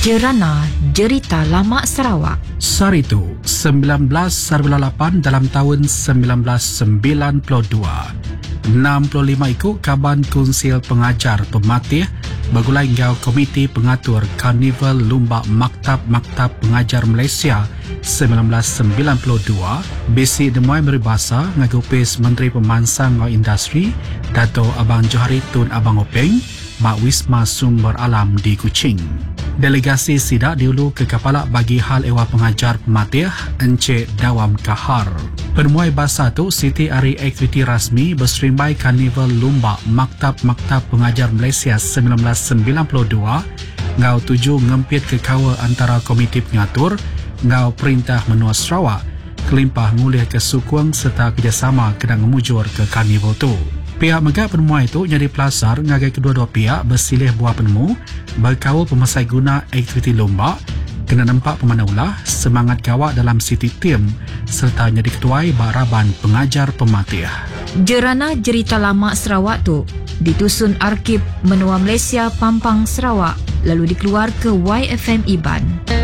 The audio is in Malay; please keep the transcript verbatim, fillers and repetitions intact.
Jerana Jerita Lama Sarawak. Saritu sembilan belas lapan dalam tahun sembilan belas sembilan puluh dua. enam puluh lima ikut Kaban Konsil Pengajar Pematih bergulai ngau Komiti Pengatur Karnival Lumba Maktab-Maktab Pengajar Malaysia sembilan belas sembilan puluh dua. Besi demuai meribasa ngagupis Menteri Pemansang ngau Industri Dato' Abang Johari Tun Abang Openg Mak Wisma Sumber Alam di Kuching. Delegasi sidak diulu ke Kepala Bagi Hal Ewa Pengajar Pematih Encik Dawam Kahar. Permuai bahasa tu Siti Hari Aktiviti Rasmi berserimbai Karnival Lumba Maktab-Maktab Pengajar Malaysia sembilan belas sembilan puluh dua ngau tuju ngempit ke kawa antara Komiti Pengatur ngau Perintah Menua Sarawak kelimpah ngulih ke Sukuang serta kerjasama kena ngemujur ke Karnival tu. Pihak megak penemuan itu jadi pelasar ngagai kedua-dua pihak bersilih buah penemu berkawal pemasai guna aktiviti lomba kena nampak pemanaulah semangat gawak dalam City Team serta jadi ketuai Baraban Pengajar Pematih. Jerana Jerita Lama Sarawak tu ditusun Arkib Menua Malaysia Pampang Sarawak lalu dikeluar ke Y F M Iban.